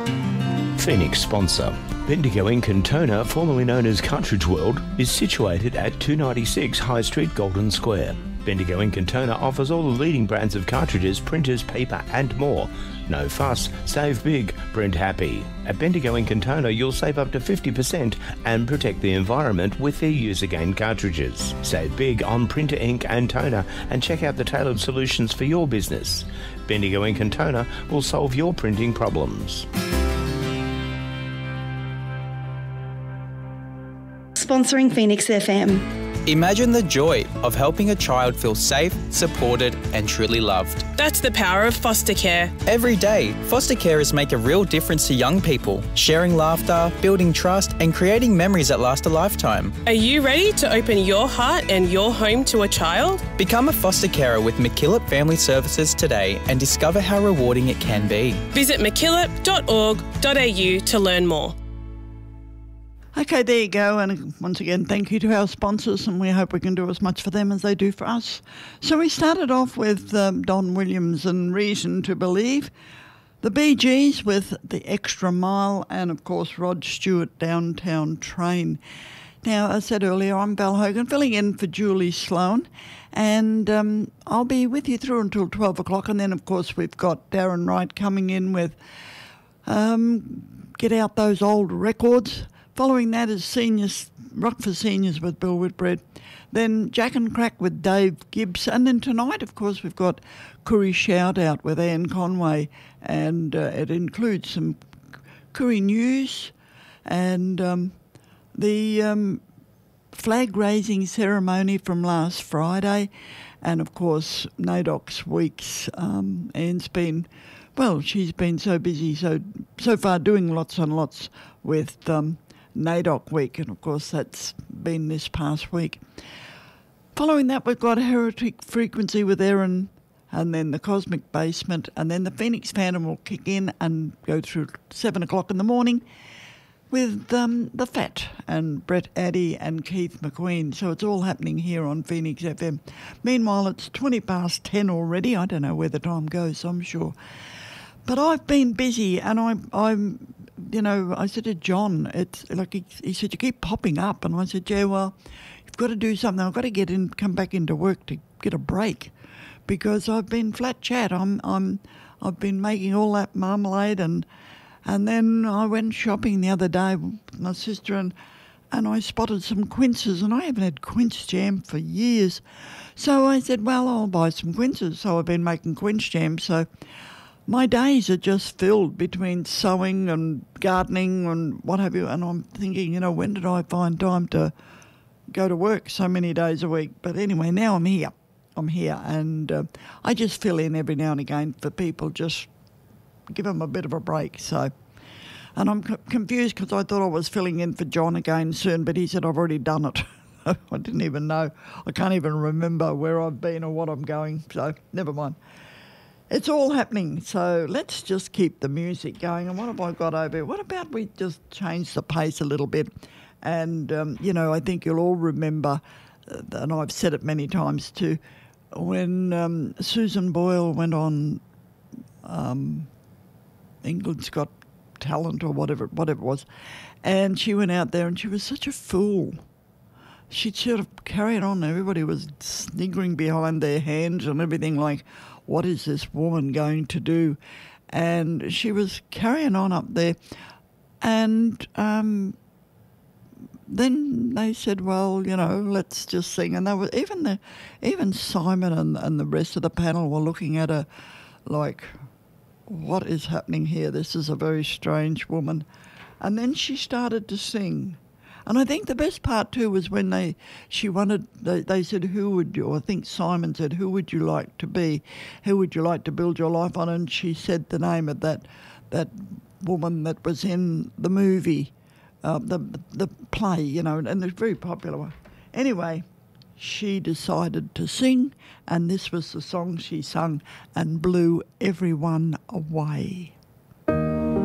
Phoenix sponsor. Bendigo Ink and Toner, formerly known as Cartridge World, is situated at 296 High Street, Golden Square. Bendigo Ink and Toner offers all the leading brands of cartridges, printers, paper and more. No fuss, save big, print happy. At Bendigo Ink and Toner you'll save up to 50% and protect the environment with their Use Again cartridges. Save big on printer ink and toner and check out the tailored solutions for your business. Bendigo Ink and Toner will solve your printing problems. Sponsoring Phoenix FM. Imagine the joy of helping a child feel safe, supported and truly loved. That's the power of foster care. Every day, foster carers make a real difference to young people, sharing laughter, building trust and creating memories that last a lifetime. Are you ready to open your heart and your home to a child? Become a foster carer with MacKillop Family Services today and discover how rewarding it can be. Visit mackillop.org.au to learn more. Okay, there you go. And once again, thank you to our sponsors, and we hope we can do as much for them as they do for us. So we started off with Don Williams and Reason to Believe, the Bee Gees with The Extra Mile, and of course Rod Stewart, Downtown Train. Now, as I said earlier, I'm Val Hogan, filling in for Julie Sloan, and I'll be with you through until 12 o'clock, and then of course we've got Darren Wright coming in with Get Out Those Old Records. Following that is Seniors, Rock for Seniors with Bill Whitbread. Then Jack and Crack with Dave Gibbs. And then tonight, of course, we've got Koori Shout Out with Anne Conway. And it includes some Koori news and the flag-raising ceremony from last Friday. And, of course, NAIDOC's weeks. Anne's been, well, she's been so busy so far doing lots and lots with NAIDOC week, and of course that's been this past week. Following that, we've got Heretic Frequency with Erin, and then the Cosmic Basement, and then the Phoenix Phantom will kick in and go through 7 o'clock in the morning with the Fat and Brett Addy and Keith McQueen. So it's all happening here on Phoenix FM. Meanwhile, it's 20 past 10 already. I don't know where the time goes, I'm sure. But I've been busy, and I'm you know, I said to John, it's like he said, you keep popping up. And I said, yeah, well, you've got to do something. I've got to come back into work to get a break because I've been flat chat. I've been making all that marmalade and then I went shopping the other day with my sister and I spotted some quinces, and I haven't had quince jam for years. So I said, well, I'll buy some quinces. So I've been making quince jam. So my days are just filled between sewing and gardening and what have you, and I'm thinking, you know, when did I find time to go to work so many days a week? But anyway, now I'm here, and I just fill in every now and again for people, just give them a bit of a break. So, and I'm confused because I thought I was filling in for John again soon, but he said I've already done it. I didn't even know. I can't even remember where I've been or what I'm going, so never mind. It's all happening, so let's just keep the music going. And what have I got over here? What about we just change the pace a little bit? And, you know, I think you'll all remember, and I've said it many times too, when Susan Boyle went on England's Got Talent or whatever it was, and she went out there and she was such a fool. She'd sort of carry it on. Everybody was sniggering behind their hands and everything like, what is this woman going to do? And she was carrying on up there. And then they said, well, you know, let's just sing. And they were even Simon and the rest of the panel were looking at her like, what is happening here? This is a very strange woman. And then she started to sing. And I think the best part too was when they said, who would you, or I think Simon said, who would you like to be? Who would you like to build your life on? And she said the name of that woman that was in the movie, the play, you know, and it's a very popular one. Anyway, she decided to sing, and this was the song she sung and blew everyone away.